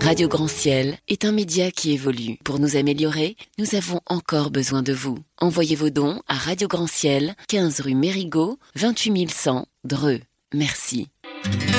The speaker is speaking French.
Radio Grand Ciel est un média qui évolue. Pour nous améliorer, nous avons encore besoin de vous. Envoyez vos dons à Radio Grand Ciel, 15 rue Mérigot, 28 100, Dreux. Merci.